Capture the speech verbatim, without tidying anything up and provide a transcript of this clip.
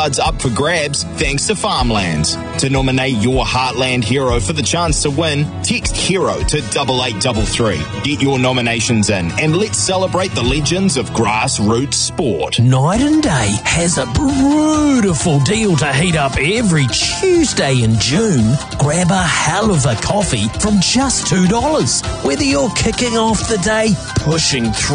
awards up for grabs thanks to Farmlands. To nominate your Heartland hero for the chance to win, text HERO to double eight double three. Get your nominations in and let's celebrate the legends of grassroots sport. Night and Day has a beautiful deal to heat up every Tuesday in June. Grab a hell of a coffee from just two dollars. Whether you're kicking off the day, pushing through